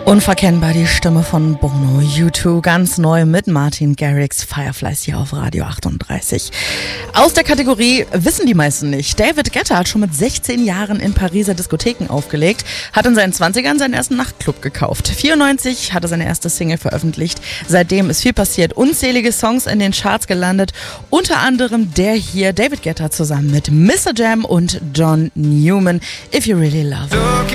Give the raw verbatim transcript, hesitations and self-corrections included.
Unverkennbar die Stimme von Bono, U zwei, ganz neu mit Martin Garrix, Fireflies hier auf Radio achtunddreißig. Aus der Kategorie wissen die meisten nicht. David Guetta hat schon mit sechzehn Jahren in Pariser Diskotheken aufgelegt, hat in seinen zwanzigern seinen ersten Nachtclub gekauft. vierundneunzig hat er seine erste Single veröffentlicht. Seitdem ist viel passiert, unzählige Songs in den Charts gelandet, unter anderem der hier, David Guetta zusammen mit Mister Jam und John Newman, If You Really Love.